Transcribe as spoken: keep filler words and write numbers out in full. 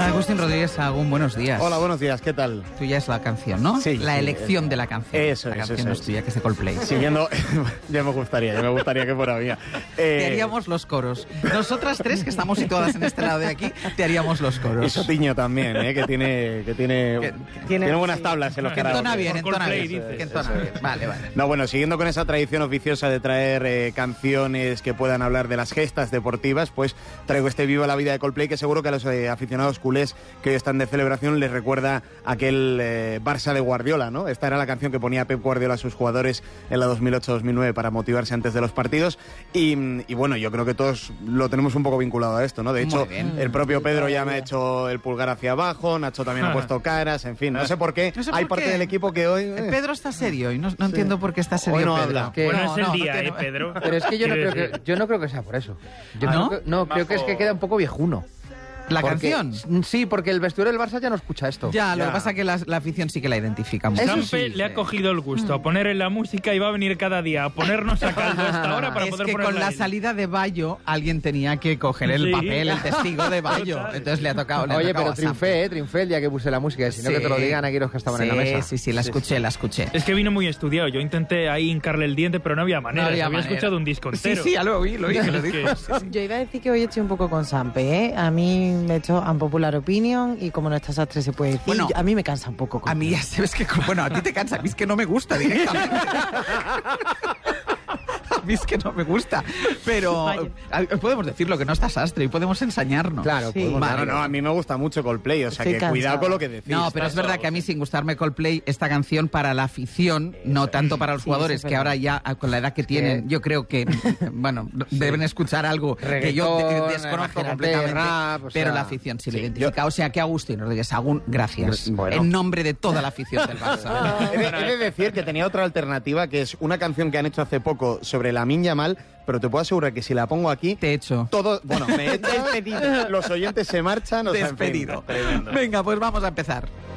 Agustín Rodríguez Sahagún, buenos días. Hola, buenos días, ¿qué tal? Tuya es la canción, ¿no? Sí. La sí, elección es, de la canción. Eso, la eso, canción eso, no es tuya, que es de Coldplay. Siguiendo, ya me gustaría, ya me gustaría que fuera mía. Eh, te Eh, haríamos los coros. Nosotras tres, que estamos situadas en este lado de aquí, te haríamos los coros. Y Sotiño también, ¿eh? que tiene, que tiene, que, tiene, tiene buenas tablas en los que entona karaoke. bien, entona bien. dices. Que entona bien. Vale, vale. No, bueno, siguiendo con esa tradición oficiosa de traer eh, canciones que puedan hablar de las gestas deportivas, pues traigo este Viva la vida de Coldplay, que seguro que a los eh, aficionados culés que hoy están de celebración les recuerda aquel eh, Barça de Guardiola, ¿no? Esta era la canción que ponía Pep Guardiola a sus jugadores en la dos mil ocho dos mil nueve para motivarse antes de los partidos. Y, y bueno, yo creo que todos lo tenemos un poco vinculado a esto, ¿no? De hecho, el propio Pedro ya me ha hecho el pulgar hacia abajo, Nacho también ha puesto caras, en fin, no sé por qué. No sé Hay por parte qué. del equipo que hoy... eh, Pedro está serio y no, no entiendo por qué está serio. Hoy no Pedro. habla. Que- Bueno, No, es el no, día, no ¿eh, tiene- Pedro? Pero es que yo no, Quiero creo que, decir. yo no creo que sea por eso. Yo ¿Ah, creo no? que, no, creo que es que queda un poco viejuno. ¿La Porque- canción? Sí, porque el vestuario del Barça ya no escucha esto. Ya, lo Ya. que pasa es que la, la afición sí que la identifica mucho. Eso Sampe sí, le ha sí. cogido el gusto a poner en la música y va a venir cada día a ponernos a caldo a esta hora para Es poder que ponerla con la él. salida de Bayo alguien tenía que coger el Sí. papel, el testigo de Bayo. Total. Entonces le ha tocado. Le ha Oye, tocado pero a Sampe. triunfé, ¿eh? Triunfé el día que puse la música. Si no, que te lo Sí. digan aquí los que estaban sí, en la mesa. Sí, sí, la escuché, la escuché. Es que vino muy estudiado. Yo intenté ahí hincarle el diente, pero no había manera. No había había manera. escuchado un disco Sí, entero. sí, ya lo oí, lo oí, que lo Es dijo. que- Sí, sí. Yo iba a decir que hoy estoy un poco con Sampe, ¿eh? A mí me he hecho unpopular opinion y como no está Sastre se puede decir, Bueno, yo- a mí me cansa un poco. A mí ya sabes que... Bueno, a ti te cansa, a mí es que no me gusta directamente. A mí es que no me gusta. Pero Vaya. a- podemos decirlo, que no está Sastre y podemos ensañarnos. Claro, Sí. podemos- Vale. No, no, a mí me gusta mucho Coldplay, o sea Estoy que cansada. cuidado con lo que decís. No, pero es verdad que a mí, sin gustarme Coldplay, esta canción para la afición, no tanto para los Sí, jugadores, eso es que verdad. ahora ya, ah, con la edad que tienen, yo creo que, bueno, deben escuchar algo que yo de- Reggaetón, desconozco imagínate, completamente, rap, o pero sea, la afición sí, sí, le identifica. O sea que Agustín Rodríguez Sahagún, gracias. Bueno. En nombre de toda la afición del Barça. He de, he de decir que tenía otra alternativa, que es una canción que han hecho hace poco sobre Lamine Yamal, pero te puedo asegurar que si la pongo aquí, Te he hecho. todo, bueno, me echas, los oyentes se marchan, o sea, en fin, Despedido. tremendo. Venga, pues vamos a empezar.